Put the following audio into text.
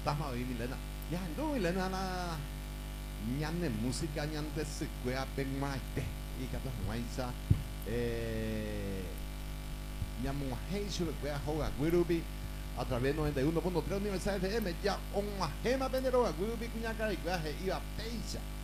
Tama vi Milena. Ya no Milena na ñande música ñande se cuea pegmaite y que todos maíza ñamuajei sobre cuea joga guirubi a través de 91.3 Universal FM ya on majema venero a guirubi cuñaca y cuea iba peisa